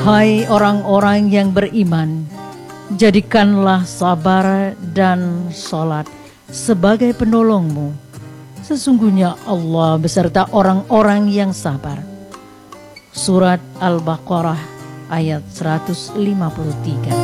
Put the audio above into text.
Hai orang-orang yang beriman, jadikanlah sabar dan salat sebagai penolongmu. Sesungguhnya Allah beserta orang-orang yang sabar. Surat Al-Baqarah ayat 153.